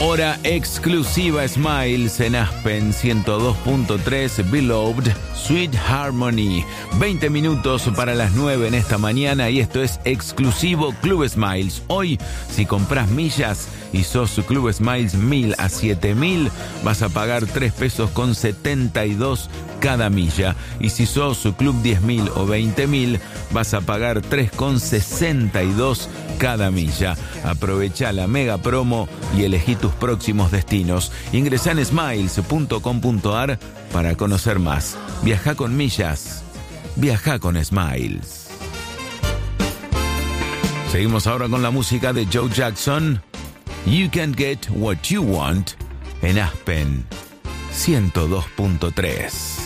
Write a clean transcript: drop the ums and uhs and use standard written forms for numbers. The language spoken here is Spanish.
Hora exclusiva Smiles en Aspen 102.3 Beloved Sweet Harmony. 20 minutos para las 9 en esta mañana y esto es exclusivo Club Smiles. Hoy, si compras millas y sos Club Smiles 1000 a 7000, vas a pagar 3 pesos con 72 cada milla. Y si sos Club 10.000 o 20.000, vas a pagar 3,62 cada milla. Aprovecha la mega promo y elegí tus próximos destinos. Ingresá en smiles.com.ar para conocer más. Viaja con millas. Viaja con Smiles. Seguimos ahora con la música de Joe Jackson. You Can Get What You Want en Aspen 102.3.